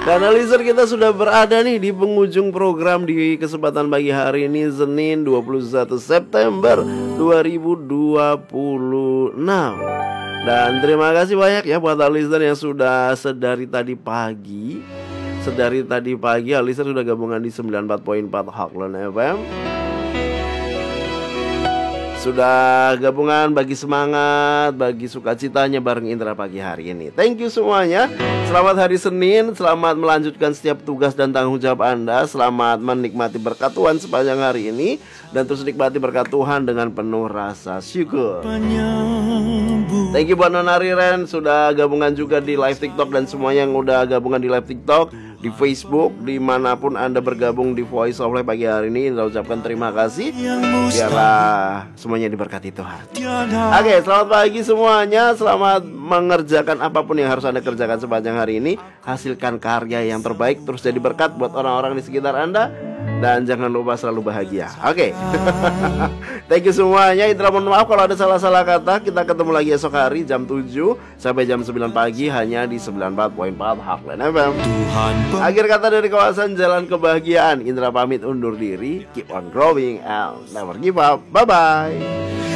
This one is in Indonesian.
Dan listener kita sudah berada nih di penghujung program di kesempatan pagi hari ini, Senin 21 September 2026. Dan terima kasih banyak ya buat listener yang sudah sedari tadi pagi listener sudah gabungan di 94.4 Heartland FM. Sudah gabungan bagi semangat, bagi sukacitanya bareng Indra pagi hari ini. Thank you semuanya. Selamat hari Senin, selamat melanjutkan setiap tugas dan tanggung jawab Anda. Selamat menikmati berkat Tuhan sepanjang hari ini. Dan terus nikmati berkat Tuhan dengan penuh rasa syukur. Thank you buat Nona Riren, sudah gabungan juga di live TikTok. Dan semuanya yang udah gabungan di live TikTok, di Facebook, dimanapun Anda bergabung di Voice of Life pagi hari ini, Indra ucapkan terima kasih. Biarlah semuanya diberkati Tuhan. Oke, selamat pagi semuanya. Selamat mengerjakan apapun yang harus Anda kerjakan sepanjang hari ini. Hasilkan karya yang terbaik, terus jadi berkat buat orang-orang di sekitar Anda. Dan jangan lupa selalu bahagia. Oke. Thank you semuanya. Indra mohon maaf kalau ada salah-salah kata. Kita ketemu lagi esok hari jam 7 sampai jam 9 pagi hanya di 94.4 Heartland FM. Akhir kata dari kawasan Jalan Kebahagiaan, Indra pamit undur diri. Keep on growing and never give up. Bye-bye.